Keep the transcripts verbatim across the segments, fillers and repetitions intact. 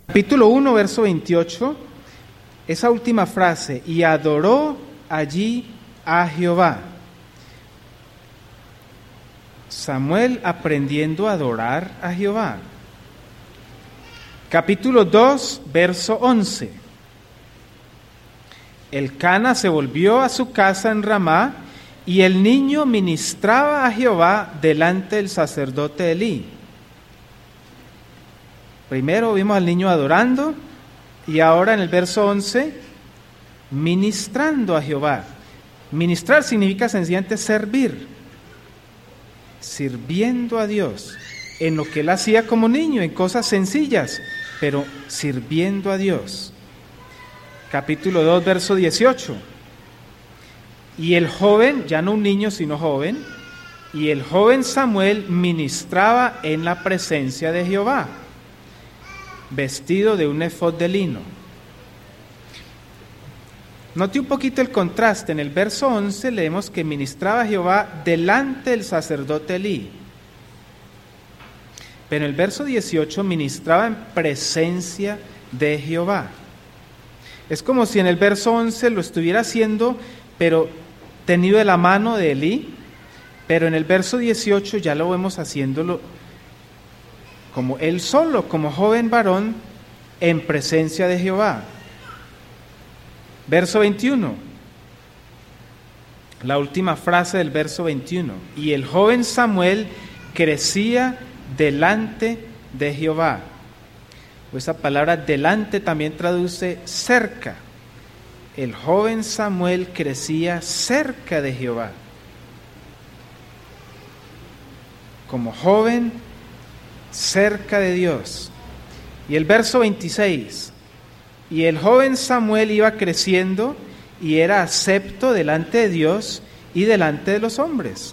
Capítulo uno, verso veintiocho, esa última frase, y adoró allí a Jehová. Samuel aprendiendo a adorar a Jehová. Capítulo dos, verso once. Elcana se volvió a su casa en Ramá, y el niño ministraba a Jehová delante del sacerdote Elí. Primero vimos al niño adorando, y ahora en el verso once, ministrando a Jehová. Ministrar significa sencillamente servir, sirviendo a Dios, en lo que él hacía como niño, en cosas sencillas, pero sirviendo a Dios. Capítulo dos, verso dieciocho. Y el joven, ya no un niño sino joven, y el joven Samuel ministraba en la presencia de Jehová, vestido de un efod de lino. Note un poquito el contraste. En el verso once leemos que ministraba a Jehová delante del sacerdote Elí. Pero en el verso dieciocho ministraba en presencia de Jehová. Es como si en el verso once lo estuviera haciendo, pero tenido de la mano de Elí, pero en el verso dieciocho ya lo vemos haciéndolo como él solo, como joven varón, en presencia de Jehová. Verso veintiuno, la última frase del verso veintiuno. Y el joven Samuel crecía delante de Jehová. Esa palabra delante también traduce cerca. El joven Samuel crecía cerca de Jehová. Como joven, cerca de Dios. Y el verso veintiséis, y el joven Samuel iba creciendo y era acepto delante de Dios y delante de los hombres.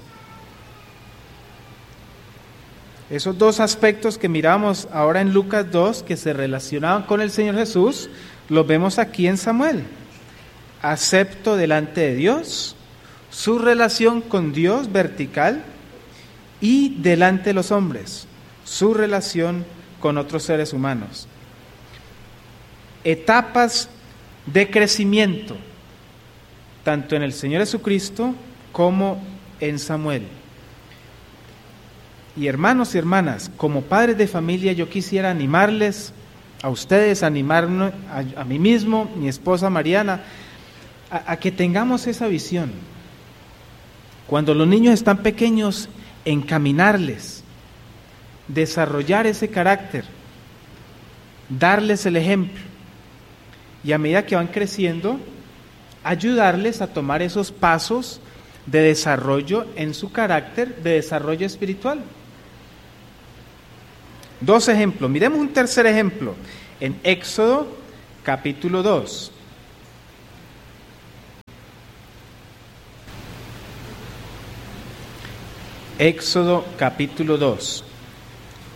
Esos dos aspectos que miramos ahora en Lucas dos, que se relacionaban con el Señor Jesús, los vemos aquí en Samuel. Acepto delante de Dios, su relación con Dios vertical, y delante de los hombres, su relación con otros seres humanos. Etapas de crecimiento, tanto en el Señor Jesucristo como en Samuel. Y hermanos y hermanas, como padres de familia, yo quisiera animarles, a ustedes, animarme, a, a mí mismo, mi esposa Mariana, a, a que tengamos esa visión. Cuando los niños están pequeños, encaminarles, desarrollar ese carácter, darles el ejemplo, y a medida que van creciendo, ayudarles a tomar esos pasos de desarrollo en su carácter, de desarrollo espiritual. Dos ejemplos. Miremos un tercer ejemplo en Éxodo capítulo dos. Éxodo capítulo dos.